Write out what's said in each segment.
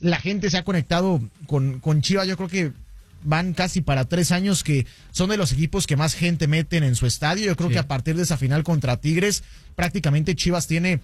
la gente se ha conectado con Chivas. Yo creo que van casi para 3 años que son de los equipos que más gente meten en su estadio. Yo creo que a partir de esa final contra Tigres, prácticamente Chivas tiene,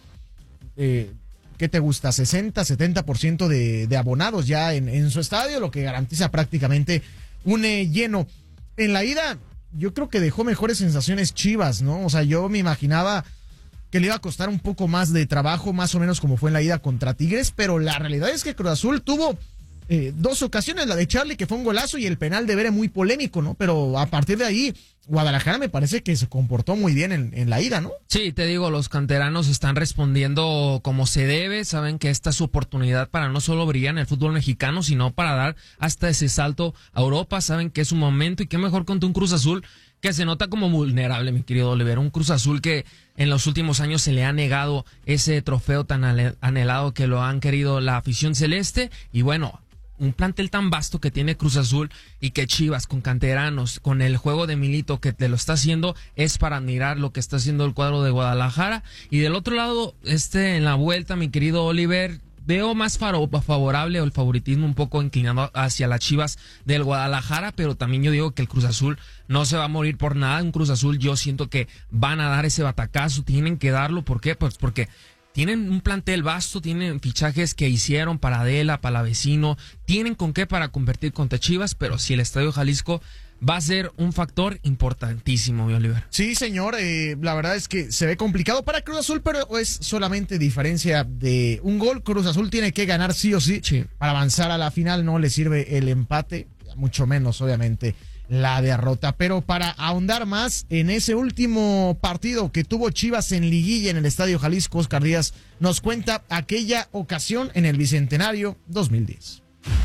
¿qué te gusta? 60-70% de abonados ya en su estadio, lo que garantiza prácticamente un lleno. En la ida, yo creo que dejó mejores sensaciones Chivas, ¿no? O sea, yo me imaginaba que le iba a costar un poco más de trabajo, más o menos como fue en la ida contra Tigres, pero la realidad es que Cruz Azul tuvo 2 ocasiones, la de Charlie, que fue un golazo, y el penal de Vera muy polémico, ¿no? Pero a partir de ahí, Guadalajara me parece que se comportó muy bien en la ida, ¿no? Sí, te digo, los canteranos están respondiendo como se debe, saben que esta es su oportunidad para no solo brillar en el fútbol mexicano, sino para dar hasta ese salto a Europa, saben que es un momento, y qué mejor contra un Cruz Azul que se nota como vulnerable, mi querido Oliver, un Cruz Azul que en los últimos años se le ha negado ese trofeo tan anhelado que lo han querido la afición celeste, y bueno, un plantel tan vasto que tiene Cruz Azul y que Chivas con canteranos, con el juego de Milito que te lo está haciendo, es para admirar lo que está haciendo el cuadro de Guadalajara. Y del otro lado, en la vuelta, mi querido Oliver, veo más favorable, o el favoritismo un poco inclinado hacia las Chivas del Guadalajara, pero también yo digo que el Cruz Azul no se va a morir por nada. Un Cruz Azul yo siento que van a dar ese batacazo, tienen que darlo. ¿Por qué? Pues porque tienen un plantel vasto, tienen fichajes que hicieron para Adela, para la Vecino, tienen con qué para competir contra Chivas, pero si el Estadio Jalisco va a ser un factor importantísimo, mi Oliver. Sí, señor, la verdad es que se ve complicado para Cruz Azul, pero es solamente diferencia de un gol. Cruz Azul tiene que ganar sí o sí para avanzar a la final, no le sirve el empate, mucho menos obviamente la derrota. Pero para ahondar más en ese último partido que tuvo Chivas en liguilla en el Estadio Jalisco, Oscar Díaz nos cuenta aquella ocasión en el Bicentenario 2010.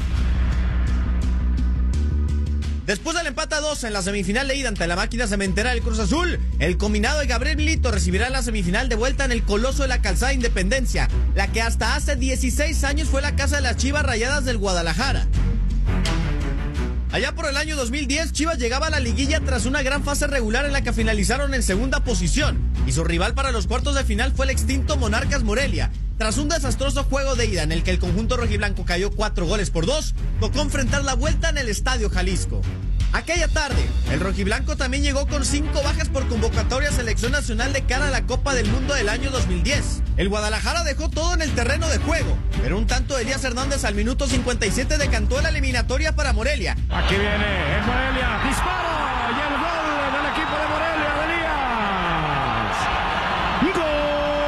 Después del empate a 2 en la semifinal de ida ante la máquina cementera del Cruz Azul, el combinado de Gabriel Milito recibirá la semifinal de vuelta en el Coloso de la Calzada Independencia, la que hasta hace 16 años fue la casa de las Chivas Rayadas del Guadalajara. Allá por el año 2010, Chivas llegaba a la liguilla tras una gran fase regular en la que finalizaron en segunda posición, y su rival para los cuartos de final fue el extinto Monarcas Morelia. Tras un desastroso juego de ida en el que el conjunto rojiblanco cayó 4-2, tocó enfrentar la vuelta en el Estadio Jalisco. Aquella tarde, el rojiblanco también llegó con 5 bajas por convocatoria a selección nacional de cara a la Copa del Mundo del año 2010. El Guadalajara dejó todo en el terreno de juego, pero un tanto de Elías Hernández al minuto 57 decantó la eliminatoria para Morelia. Aquí viene el Morelia, disparo y el gol del equipo de Morelia de Elías. ¡Gol!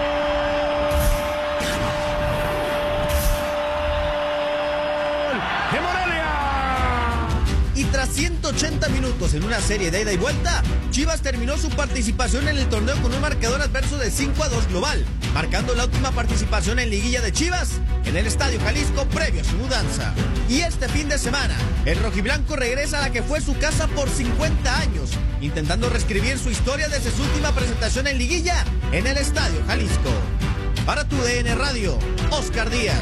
¡De Morelia! Y tras 180 minutos en una serie de ida y vuelta, Chivas terminó su participación en el torneo con un marcador adverso de 5-2 global, marcando la última participación en liguilla de Chivas en el Estadio Jalisco previo a su mudanza. Y este fin de semana, el rojiblanco regresa a la que fue su casa por 50 años, intentando reescribir su historia desde su última presentación en liguilla en el Estadio Jalisco. Para tu DN Radio, Oscar Díaz.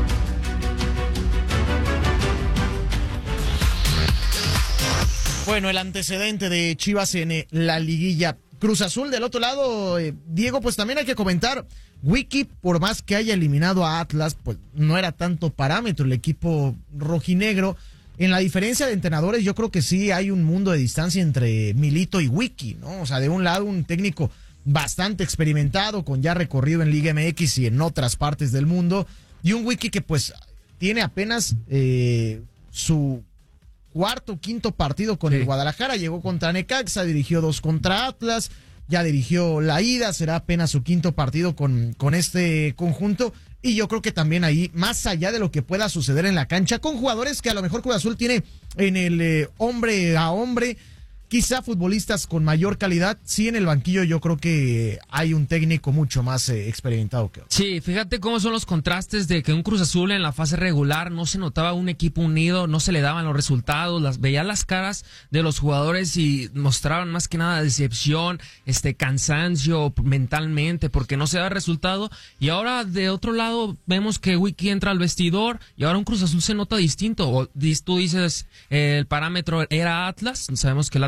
Bueno, el antecedente de Chivas en la liguilla. Cruz Azul del otro lado, Diego, pues también hay que comentar, Wiki, por más que haya eliminado a Atlas, pues no era tanto parámetro el equipo rojinegro. En la diferencia de entrenadores, yo creo que sí hay un mundo de distancia entre Milito y Wiki, ¿no? O sea, de un lado un técnico bastante experimentado, con ya recorrido en Liga MX y en otras partes del mundo, y un Wiki que pues tiene apenas su cuarto, quinto partido con el Guadalajara. Llegó contra Necaxa, dirigió 2 contra Atlas, ya dirigió la ida, será apenas su quinto partido con este conjunto. Y yo creo que también ahí, más allá de lo que pueda suceder en la cancha, con jugadores que a lo mejor Cruz Azul tiene en el hombre a hombre, quizá futbolistas con mayor calidad, sí en el banquillo yo creo que hay un técnico mucho más experimentado que otro. Sí, fíjate cómo son los contrastes de que un Cruz Azul en la fase regular no se notaba un equipo unido, no se le daban los resultados, veía las caras de los jugadores y mostraban más que nada decepción, cansancio mentalmente porque no se da resultado, y ahora de otro lado vemos que Wiki entra al vestidor y ahora un Cruz Azul se nota distinto. O tú dices el parámetro era Atlas, sabemos que el Atlas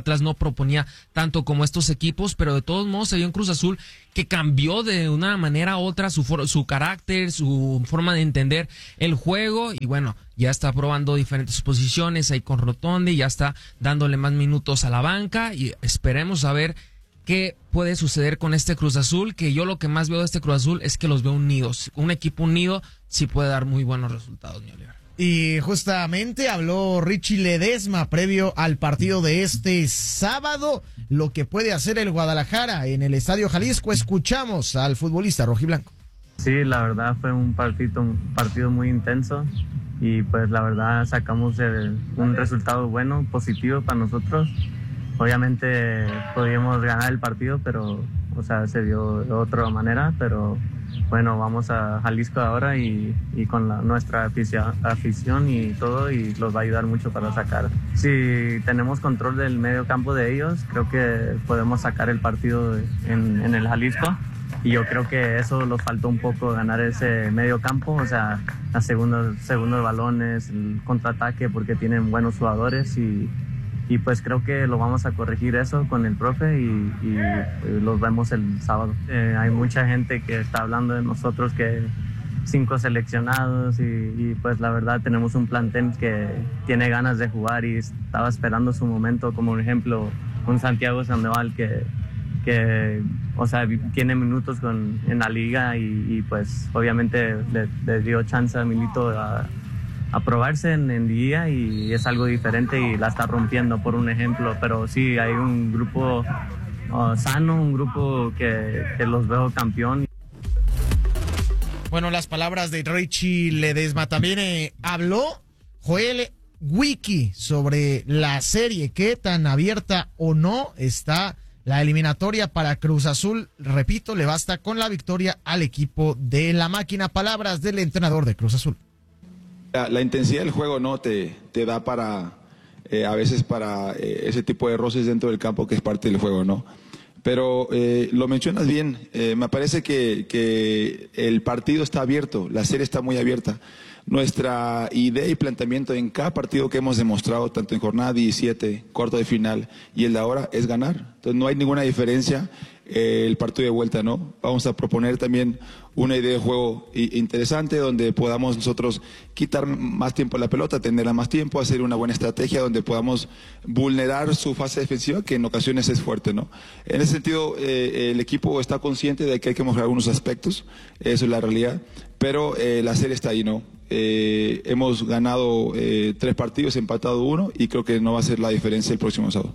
Atlas no proponía tanto como estos equipos, pero de todos modos se vio en Cruz Azul que cambió de una manera a otra su carácter, su forma de entender el juego, y bueno, ya está probando diferentes posiciones ahí con Rotondi, ya está dándole más minutos a la banca, y esperemos a ver qué puede suceder con este Cruz Azul, que yo lo que más veo de este Cruz Azul es que los veo unidos. Un equipo unido sí puede dar muy buenos resultados, mi Oliver. Y justamente habló Richie Ledesma previo al partido de este sábado, lo que puede hacer el Guadalajara en el Estadio Jalisco. Escuchamos al futbolista rojiblanco. Sí, la verdad fue un partido muy intenso y pues la verdad sacamos un resultado bueno, positivo para nosotros. Obviamente podíamos ganar el partido, pero se dio de otra manera, pero bueno, vamos a Jalisco ahora y con nuestra afición y todo, y los va a ayudar mucho para sacar. Si tenemos control del medio campo de ellos, creo que podemos sacar el partido en el Jalisco, y yo creo que eso nos faltó un poco, ganar ese medio campo, las segundos balones, el contraataque, porque tienen buenos jugadores, y pues creo que lo vamos a corregir eso con el profe y los vemos el sábado. Hay mucha gente que está hablando de nosotros, que 5 seleccionados, y pues la verdad tenemos un plantel que tiene ganas de jugar y estaba esperando su momento, como por ejemplo un Santiago Sandoval que tiene minutos en la liga y pues obviamente le dio chance a Milito a probarse en día, y es algo diferente y la está rompiendo, por un ejemplo. Pero sí, hay un grupo sano, un grupo que los veo campeón. Bueno, las palabras de Richie Ledesma. También habló Joel Wiki sobre la serie, qué tan abierta o no está la eliminatoria para Cruz Azul. Repito, le basta con la victoria al equipo de la máquina. Palabras del entrenador de Cruz Azul. La intensidad del juego no te da para a veces para ese tipo de roces dentro del campo, que es parte del juego, ¿no? Pero lo mencionas bien. Me parece que el partido está abierto, la serie está muy abierta. Nuestra idea y planteamiento en cada partido que hemos demostrado, tanto en jornada 17, cuarto de final y el de ahora, es ganar. Entonces no hay ninguna diferencia el partido de vuelta, ¿no? Vamos a proponer también una idea de juego interesante, donde podamos nosotros quitar más tiempo a la pelota, tenerla más tiempo, hacer una buena estrategia donde podamos vulnerar su fase defensiva, que en ocasiones es fuerte, ¿no? En ese sentido, el equipo está consciente de que hay que mejorar algunos aspectos, eso es la realidad, pero la serie está ahí, ¿no? Hemos ganado 3 partidos, empatado 1, y creo que no va a ser la diferencia el próximo sábado.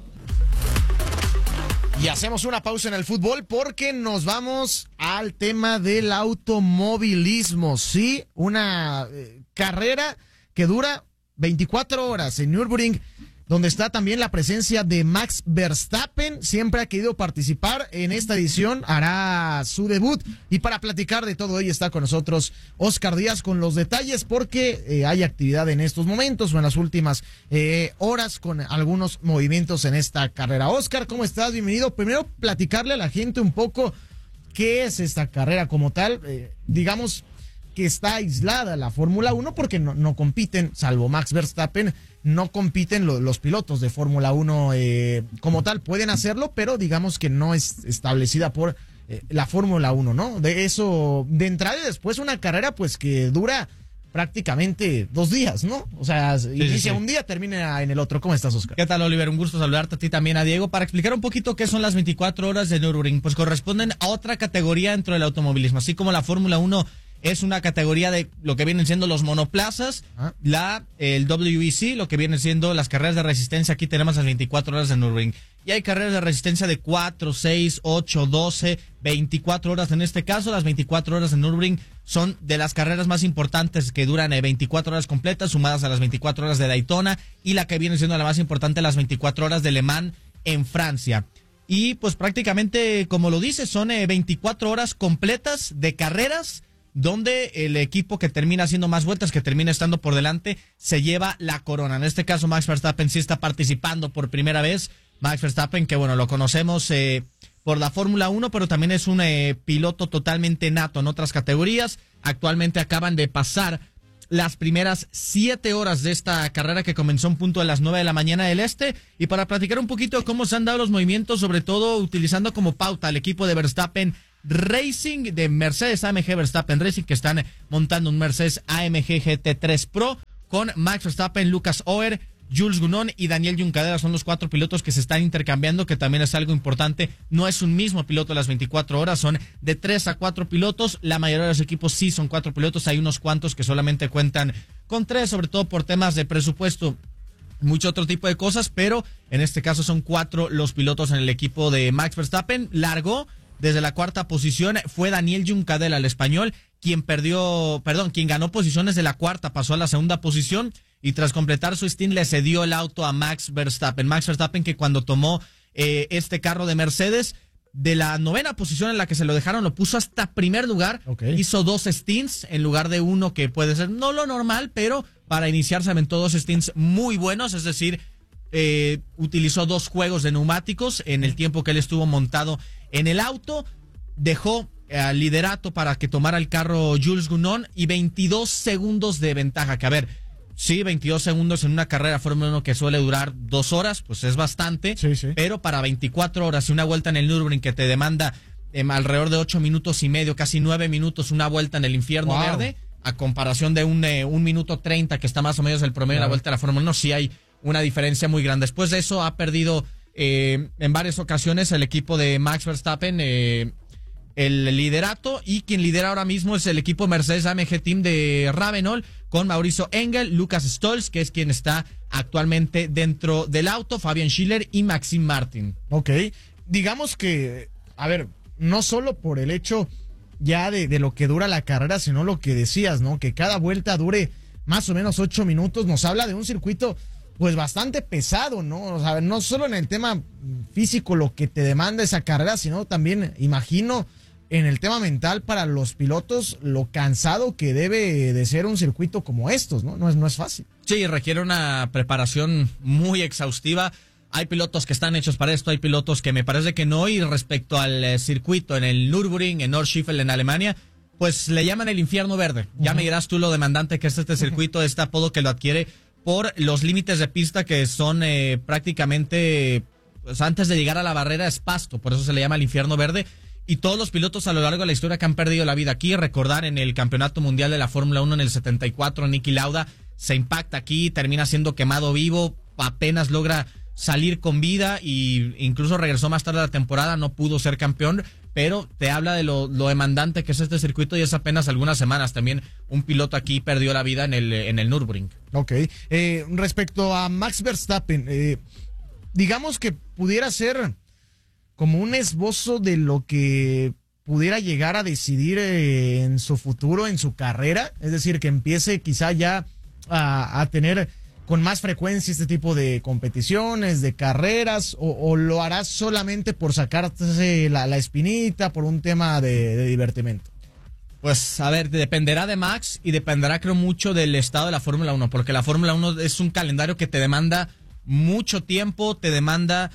Y hacemos una pausa en el fútbol porque nos vamos al tema del automovilismo. Sí, una carrera que dura 24 horas en Nürburgring, donde está también la presencia de Max Verstappen. Siempre ha querido participar en esta edición, hará su debut. Y para platicar de todo ello está con nosotros Oscar Díaz con los detalles, porque hay actividad en estos momentos o en las últimas horas con algunos movimientos en esta carrera. Oscar, ¿cómo estás? Bienvenido. Primero, platicarle a la gente un poco qué es esta carrera como tal. Digamos que está aislada la Fórmula 1 porque no compiten, salvo Max Verstappen, no compiten los pilotos de Fórmula 1 como tal. Pueden hacerlo, pero digamos que no es establecida por la Fórmula 1, ¿no? De eso, de entrada, y después una carrera pues que dura prácticamente 2 días, ¿no? O sea, inicia un día, termina en el otro. ¿Cómo estás, Oscar? ¿Qué tal, Oliver? Un gusto saludarte a ti, también a Diego, para explicar un poquito qué son las 24 horas de Nürburgring. Pues corresponden a otra categoría dentro del automovilismo, así como la Fórmula 1 es una categoría de lo que vienen siendo los monoplazas, el WEC, lo que vienen siendo las carreras de resistencia. Aquí tenemos las 24 horas de Nürburgring. Y hay carreras de resistencia de 4, 6, 8, 12, 24 horas. En este caso, las 24 horas de Nürburgring son de las carreras más importantes, que duran 24 horas completas, sumadas a las 24 horas de Daytona, y la que viene siendo la más importante, las 24 horas de Le Mans en Francia. Y pues prácticamente, como lo dice, son 24 horas completas de carreras, donde el equipo que termina haciendo más vueltas, que termina estando por delante, se lleva la corona. En este caso, Max Verstappen sí está participando por primera vez. Max Verstappen, que bueno, lo conocemos por la Fórmula 1, pero también es un piloto totalmente nato en otras categorías. Actualmente acaban de pasar las primeras 7 horas de esta carrera que comenzó en punto a las 9 de la mañana del este, y para platicar un poquito de cómo se han dado los movimientos, sobre todo utilizando como pauta al equipo de Verstappen Racing, de Mercedes AMG Verstappen Racing, que están montando un Mercedes AMG GT3 Pro con Max Verstappen, Lucas Oer, Jules Gounon y Daniel Juncadella. Son los 4 pilotos que se están intercambiando, que también es algo importante. No es un mismo piloto las 24 horas, son de 3 a 4 pilotos. La mayoría de los equipos sí son 4 pilotos. Hay unos cuantos que solamente cuentan con 3, sobre todo por temas de presupuesto, mucho otro tipo de cosas, pero en este caso son 4 los pilotos en el equipo de Max Verstappen. Largó desde la 4ª posición, fue Daniel Juncadella, el español, quien ganó posiciones de la 4ª, pasó a la 2ª posición, y tras completar su stint le cedió el auto a Max Verstappen. Max Verstappen, que cuando tomó este carro de Mercedes, de la 9ª posición en la que se lo dejaron, lo puso hasta primer lugar. Okay. Hizo 2 stints en lugar de uno, que puede ser no lo normal, pero para iniciar se aventó 2 stints muy buenos, es decir, utilizó 2 juegos de neumáticos en el tiempo que él estuvo montado en el auto. Dejó al liderato para que tomara el carro Jules Gounon, y 22 segundos de ventaja, que a ver, sí, 22 segundos en una carrera Fórmula 1 que suele durar 2 horas, pues es bastante, sí, sí. Pero para 24 horas y una vuelta en el Nürburgring que te demanda alrededor de 8 minutos y medio, casi 9 minutos, una vuelta en el infierno verde, a comparación de un minuto 30 que está más o menos el promedio de la vuelta de la Fórmula 1, sí hay una diferencia muy grande. Después de eso ha perdido en varias ocasiones el equipo de Max Verstappen el liderato, y quien lidera ahora mismo es el equipo Mercedes AMG Team de Ravenol, con Mauricio Engel, Lucas Stolz, que es quien está actualmente dentro del auto, Fabian Schiller y Maxime Martin. Ok, digamos que, a ver, no solo por el hecho ya de lo que dura la carrera, sino lo que decías, ¿no? Que cada vuelta dure más o menos 8 minutos, nos habla de un circuito pues bastante pesado, ¿no? O sea, no solo en el tema físico lo que te demanda esa carrera, sino también, imagino, en el tema mental para los pilotos, lo cansado que debe de ser un circuito como estos, ¿no? No es fácil. Sí, requiere una preparación muy exhaustiva. Hay pilotos que están hechos para esto, hay pilotos que me parece que no, y respecto al circuito en el Nürburgring, en Nordschleife, en Alemania, pues le llaman el infierno verde. Ya me dirás tú lo demandante que es este circuito, este apodo que lo adquiere por los límites de pista que son prácticamente, pues antes de llegar a la barrera es pasto, por eso se le llama el infierno verde. Y todos los pilotos a lo largo de la historia que han perdido la vida aquí, recordar en el Campeonato Mundial de la Fórmula 1 en el 74, Niki Lauda se impacta aquí, termina siendo quemado vivo, apenas logra salir con vida, y incluso regresó más tarde de la temporada, no pudo ser campeón, pero te habla de lo demandante que es este circuito, y es apenas algunas semanas también un piloto aquí perdió la vida en el Nürburgring. Ok, respecto a Max Verstappen, digamos que pudiera ser como un esbozo de lo que pudiera llegar a decidir en su futuro, en su carrera, es decir, que empiece quizá ya a tener con más frecuencia este tipo de competiciones, de carreras, o lo hará solamente por sacarse la espinita, por un tema de divertimento. Pues a ver, dependerá de Max y dependerá creo mucho del estado de la Fórmula 1, porque la Fórmula 1 es un calendario que te demanda mucho tiempo, te demanda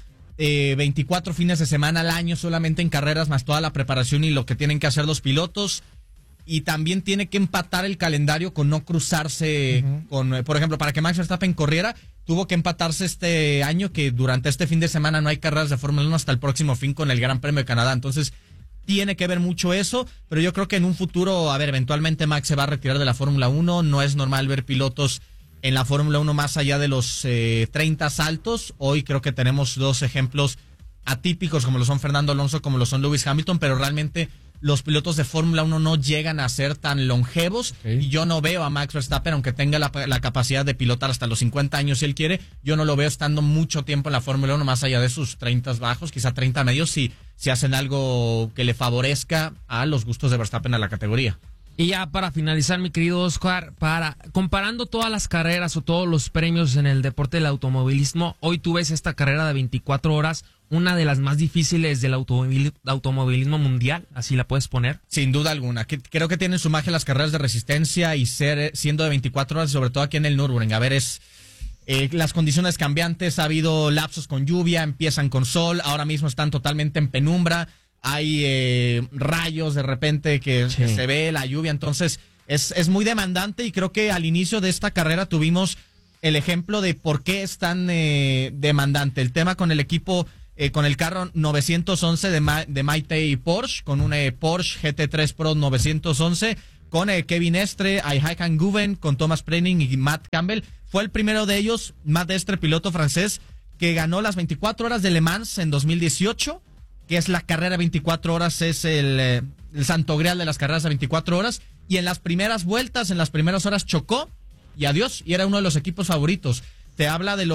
24 fines de semana al año solamente en carreras, más toda la preparación y lo que tienen que hacer los pilotos, y también tiene que empatar el calendario con no cruzarse con, por ejemplo, para que Max Verstappen corriera, tuvo que empatarse este año que durante este fin de semana no hay carreras de Fórmula 1 hasta el próximo fin con el Gran Premio de Canadá, entonces tiene que ver mucho eso, pero yo creo que en un futuro, a ver, eventualmente Max se va a retirar de la Fórmula 1, no es normal ver pilotos en la Fórmula 1 más allá de los 30 saltos. Hoy creo que tenemos 2 ejemplos atípicos como lo son Fernando Alonso, como lo son Lewis Hamilton, pero realmente los pilotos de Fórmula 1 no llegan a ser tan longevos, y yo no veo a Max Verstappen, aunque tenga la capacidad de pilotar hasta los 50 años si él quiere, yo no lo veo estando mucho tiempo en la Fórmula 1 más allá de sus 30 bajos, quizá 30 medios, si hacen algo que le favorezca a los gustos de Verstappen a la categoría. Y ya para finalizar, mi querido Oscar, comparando todas las carreras o todos los premios en el deporte del automovilismo, hoy tú ves esta carrera de 24 horas, una de las más difíciles del automovilismo mundial, así la puedes poner. Sin duda alguna, creo que tienen su magia las carreras de resistencia y siendo de 24 horas, sobre todo aquí en el Nürburgring. A ver, las condiciones cambiantes, ha habido lapsos con lluvia, empiezan con sol, ahora mismo están totalmente en penumbra. Hay rayos de repente que se ve la lluvia, entonces es muy demandante y creo que al inicio de esta carrera tuvimos el ejemplo de por qué es tan demandante. El tema con el equipo, con el carro 911 de Maitei Porsche, con un Porsche GT3 Pro 911, con Kevin Estre, Ayhakan Guven, con Thomas Prenning y Matt Campbell. Fue el primero de ellos, Matt Estre, piloto francés, que ganó las 24 horas de Le Mans en 2018, que es la carrera 24 horas, es el santo grial de las carreras de 24 horas, y en las primeras vueltas, en las primeras horas chocó, y adiós, y era uno de los equipos favoritos. Te habla de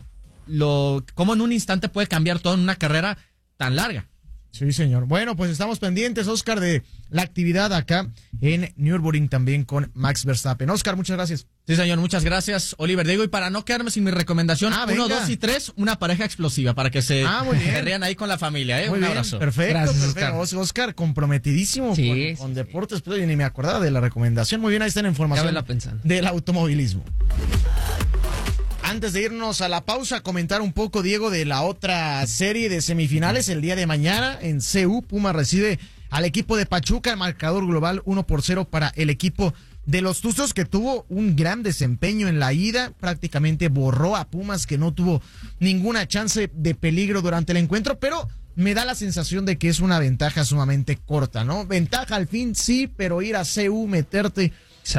cómo en un instante puede cambiar todo en una carrera tan larga. Sí, señor. Bueno, pues estamos pendientes, Oscar, de la actividad acá en Nürburgring también con Max Verstappen. Oscar, muchas gracias. Sí, señor, muchas gracias, Oliver Diego. Y para no quedarme sin mi recomendación, 1, 2 y 3, una pareja explosiva para que se rían ahí con la familia. Muy un bien, abrazo. Perfecto, Gracias, perfecto. Oscar, comprometidísimo con deportes, pero ni me acordaba de la recomendación. Muy bien, ahí está la información del automovilismo. Antes de irnos a la pausa, comentar un poco, Diego, de la otra serie de semifinales. El día de mañana en CU, Pumas recibe al equipo de Pachuca. El marcador global 1-0 para el equipo de los Tuzos, que tuvo un gran desempeño en la ida. Prácticamente borró a Pumas, que no tuvo ninguna chance de peligro durante el encuentro, pero me da la sensación de que es una ventaja sumamente corta, ¿no? Ventaja al fin, sí, pero ir a CU, meterte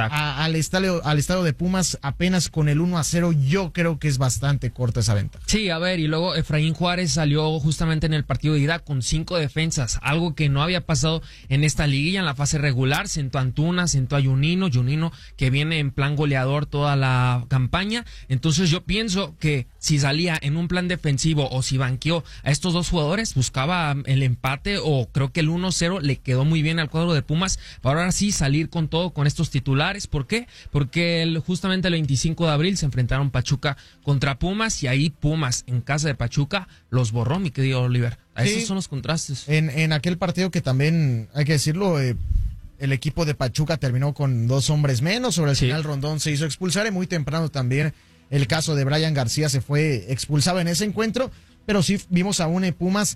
al estadio de Pumas apenas con el 1-0, yo creo que es bastante corta esa ventaja. Sí, a ver, y luego Efraín Juárez salió justamente en el partido de ida con 5 defensas, algo que no había pasado en esta liguilla en la fase regular. Sentó a Antuna, sentó a Juninho que viene en plan goleador toda la campaña. Entonces yo pienso que si salía en un plan defensivo o si banqueó a estos dos jugadores, buscaba el empate, o creo que el 1-0 le quedó muy bien al cuadro de Pumas para ahora sí salir con todo con estos titulares. ¿Por qué? Porque justamente el 25 de abril se enfrentaron Pachuca contra Pumas, y ahí Pumas en casa de Pachuca los borró, mi querido Oliver. Esos son los contrastes. En aquel partido que también, hay que decirlo, el equipo de Pachuca terminó con 2 hombres menos. Sobre el final Rondón se hizo expulsar, y muy temprano también el caso de Brian García se fue expulsado en ese encuentro, pero sí vimos a un Pumas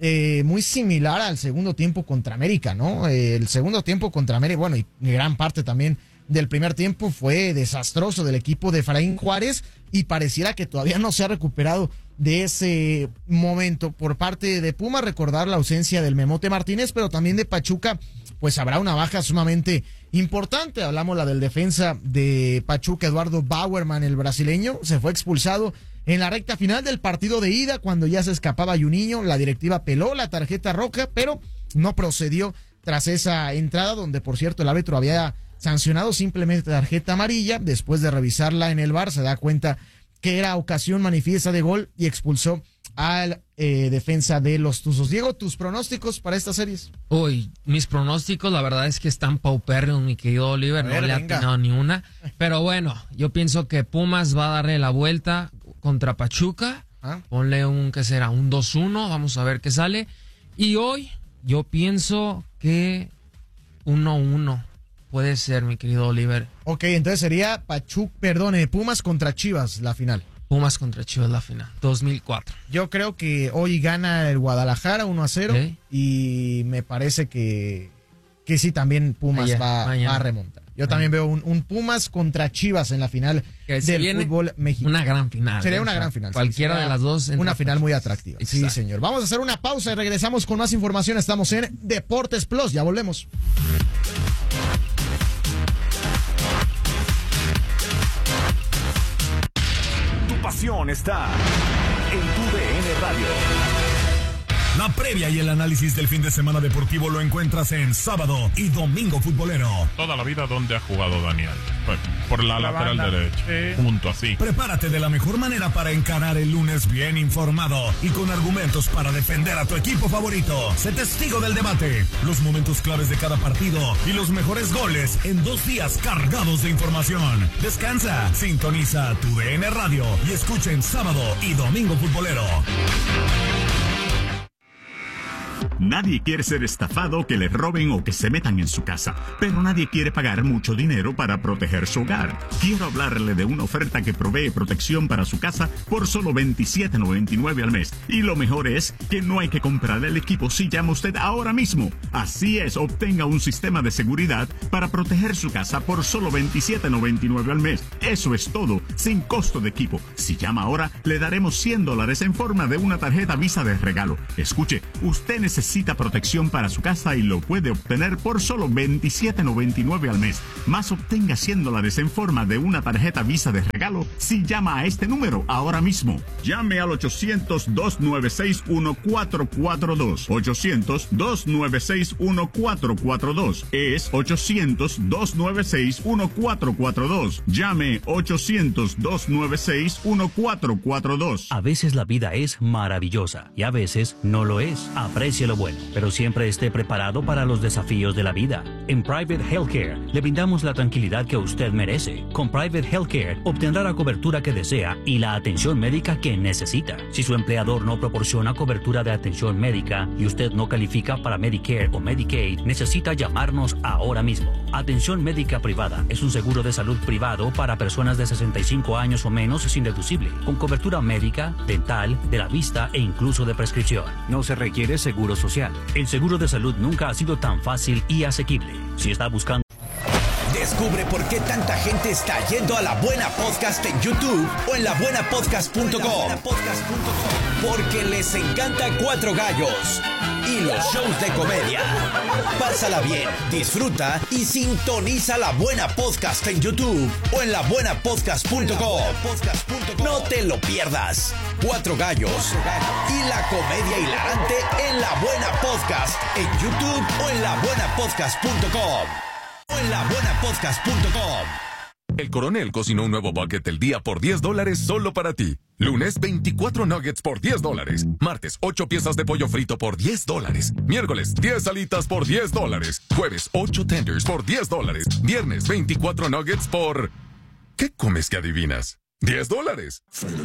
muy similar al segundo tiempo contra América, ¿no? El segundo tiempo contra América, bueno, y gran parte también del primer tiempo fue desastroso del equipo de Efraín Juárez, y pareciera que todavía no se ha recuperado de ese momento por parte de Pumas. Recordar la ausencia del Memote Martínez, pero también de Pachuca, pues habrá una baja sumamente importante. Hablamos la del defensa de Pachuca, Eduardo Bauerman, el brasileño, se fue expulsado en la recta final del partido de ida, cuando ya se escapaba Juninho. La directiva peló la tarjeta roja, pero no procedió tras esa entrada, donde por cierto el árbitro había sancionado simplemente tarjeta amarilla. Después de revisarla en el VAR, se da cuenta que era ocasión manifiesta de gol y expulsó al defensa de los Tuzos. Diego, ¿tus pronósticos para estas series? Uy, mis pronósticos la verdad es que están paupérrimos, mi querido Oliver. No le ha atinado ni una. Pero bueno, yo pienso que Pumas va a darle la vuelta contra Pachuca. Ponle un 2-1, vamos a ver qué sale. Y hoy yo pienso que 1-1 puede ser, mi querido Oliver. Ok, entonces sería Pumas contra Chivas la final. Pumas contra Chivas la final, 2004. Yo creo que hoy gana el Guadalajara 1-0, y me parece que sí, también Pumas va a remontar. Yo también veo un Pumas contra Chivas en la final del fútbol mexicano. Una gran final. Sería una gran final. Cualquiera de las dos. Una final muy atractiva. Exacto. Sí, señor. Vamos a hacer una pausa y regresamos con más información. Estamos en Deportes Plus. Ya volvemos. Tu pasión está en tu DN Radio. La previa y el análisis del fin de semana deportivo lo encuentras en Sábado y Domingo Futbolero. Toda la vida, ¿dónde ha jugado Daniel? Pues, por la lateral derecha, junto así. Prepárate de la mejor manera para encarar el lunes bien informado y con argumentos para defender a tu equipo favorito. Sé testigo del debate, los momentos claves de cada partido y los mejores goles en 2 días cargados de información. Descansa, sintoniza tu DN Radio y escucha en Sábado y Domingo Futbolero. Nadie quiere ser estafado, que le roben o que se metan en su casa, pero nadie quiere pagar mucho dinero para proteger su hogar. Quiero hablarle de una oferta que provee protección para su casa por solo $27.99 al mes. Y lo mejor es que no hay que comprar el equipo si llama usted ahora mismo. Así es, obtenga un sistema de seguridad para proteger su casa por solo $27.99 al mes. Eso es todo, sin costo de equipo. Si llama ahora, le daremos $100 en forma de una tarjeta Visa de regalo. Escuche, usted necesita protección para su casa y lo puede obtener por solo $27.99 al mes. Más obtenga $100 en forma de una tarjeta Visa de regalo si llama a este número ahora mismo. Llame al 800-296-1442. 800-296-1442. Es 800-296-1442. Llame 800-296-1442. A veces la vida es maravillosa y a veces no lo es. Aprecie lo bueno, pero siempre esté preparado para los desafíos de la vida. En Private Healthcare le brindamos la tranquilidad que usted merece. Con Private Healthcare obtendrá la cobertura que desea y la atención médica que necesita. Si su empleador no proporciona cobertura de atención médica y usted no califica para Medicare o Medicaid, necesita llamarnos ahora mismo. Atención médica privada es un seguro de salud privado para personas de 65 años o menos sin deducible, con cobertura médica, dental, de la vista e incluso de prescripción. No se requiere seguro social. El seguro de salud nunca ha sido tan fácil y asequible. Si está buscando... Descubre por qué tanta gente está yendo a La Buena Podcast en YouTube o en labuenapodcast.com. Porque les encanta Cuatro Gallos y los shows de comedia. Pásala bien, disfruta y sintoniza La Buena Podcast en YouTube o en labuenapodcast.com. No te lo pierdas. Cuatro Gallos y la comedia hilarante en La Buena Podcast en YouTube o en labuenapodcast.com. En labuenapodcast.com. El Coronel cocinó un nuevo bucket del día por $10 solo para ti. Lunes, 24 nuggets por $10. Martes, 8 piezas de pollo frito por $10. Miércoles, 10 alitas por $10. Jueves, 8 tenders por $10. Viernes, 24 nuggets por... ¿Qué comes que adivinas? $10.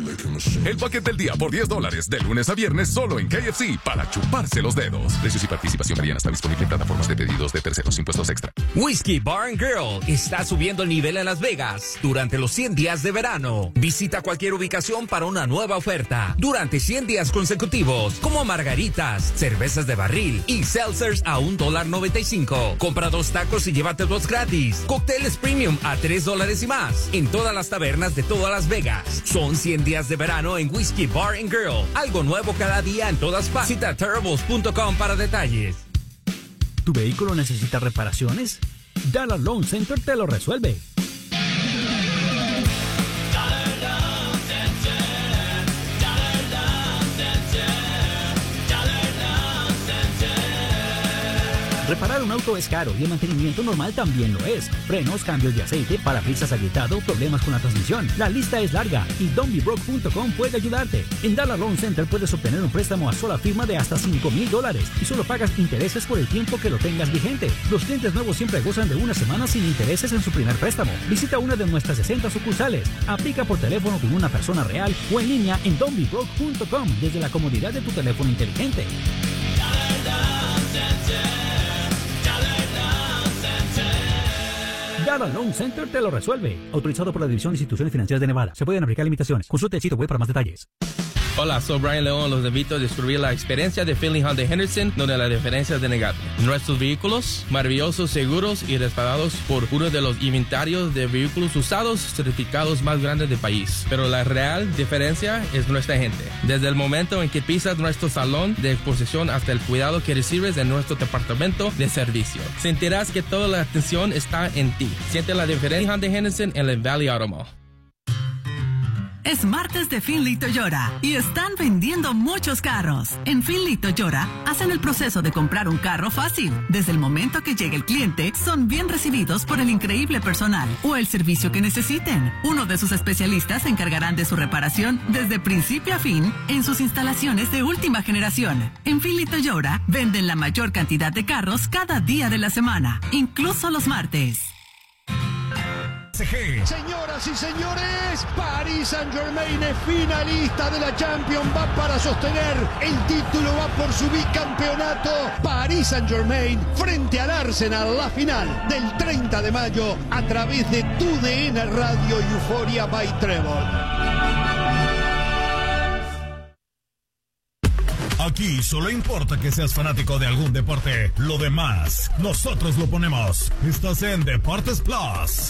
El paquete del día por $10, de lunes a viernes solo en KFC, para chuparse los dedos. Precios y participación varían. Está disponible en plataformas de pedidos de terceros, impuestos extra. Whiskey Bar & Grill está subiendo el nivel en Las Vegas durante los 100 días de verano. Visita cualquier ubicación para una nueva oferta durante 100 días consecutivos, como margaritas, cervezas de barril y seltzers a $1.95. Compra 2 tacos y llévate 2 gratis. Cócteles premium a $3 y más en todas las tabernas de todas las Vegas. Son 100 días de verano en Whiskey Bar & Grill. Algo nuevo cada día en todas partes. Visita Terribles.com para detalles. ¿Tu vehículo necesita reparaciones? Dollar Loan Center te lo resuelve. Reparar un auto es caro y el mantenimiento normal también lo es. Frenos, cambios de aceite, parabrisas agrietado, problemas con la transmisión. La lista es larga y donbebroke.com puede ayudarte. En Dollar Loan Center puedes obtener un préstamo a sola firma de hasta $5,000 y solo pagas intereses por el tiempo que lo tengas vigente. Los clientes nuevos siempre gozan de una semana sin intereses en su primer préstamo. Visita una de nuestras 60 sucursales. Aplica por teléfono con una persona real o en línea en donbebroke.com desde la comodidad de tu teléfono inteligente. Dollar Loan Center te lo resuelve. Autorizado por la División de Instituciones Financieras de Nevada. Se pueden aplicar limitaciones. Consulte el sitio web para más detalles. Hola, soy Brian León. Los invito a descubrir la experiencia de Finley Hyundai Henderson, donde la diferencia es de negarte. Nuestros vehículos, maravillosos, seguros y respaldados por uno de los inventarios de vehículos usados certificados más grandes del país. Pero la real diferencia es nuestra gente. Desde el momento en que pisas nuestro salón de exposición hasta el cuidado que recibes en nuestro departamento de servicio, sentirás que toda la atención está en ti. Siente la diferencia Hyundai Henderson en el Valley Auto Mall. Es martes de Finley Toyota y están vendiendo muchos carros. En Finley Toyota hacen el proceso de comprar un carro fácil. Desde el momento que llegue el cliente, son bien recibidos por el increíble personal o el servicio que necesiten. Uno de sus especialistas se encargarán de su reparación desde principio a fin en sus instalaciones de última generación. En Finley Toyota venden la mayor cantidad de carros cada día de la semana, incluso los martes. Señoras y señores, Paris Saint-Germain es finalista de la Champions, va para sostener el título, va por su bicampeonato. Paris Saint-Germain frente al Arsenal, la final del 30 de mayo a través de TUDN Radio Euphoria by Trébol. Aquí solo importa que seas fanático de algún deporte. Lo demás, nosotros lo ponemos. Estás en Deportes Plus.